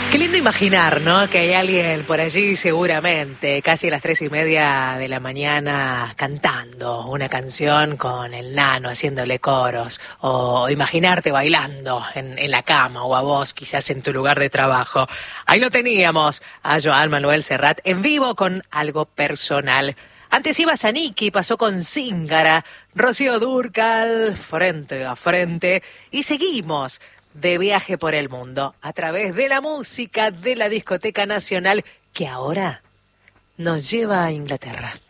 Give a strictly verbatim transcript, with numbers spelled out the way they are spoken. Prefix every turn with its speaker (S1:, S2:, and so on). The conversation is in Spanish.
S1: Qué lindo imaginar, ¿no? Que hay alguien por allí seguramente, casi a las tres y media de la mañana, cantando una canción con el nano, haciéndole coros, o imaginarte bailando en, en la cama, o a vos quizás en tu lugar de trabajo. Ahí lo teníamos, a Joan Manuel Serrat, en vivo con algo personal. Antes iba Zaniki, pasó con Zíngara, Rocío Dúrcal, frente a frente, y seguimos de viaje por el mundo, a través de la música de la Discoteca Nacional, que ahora nos lleva a Inglaterra.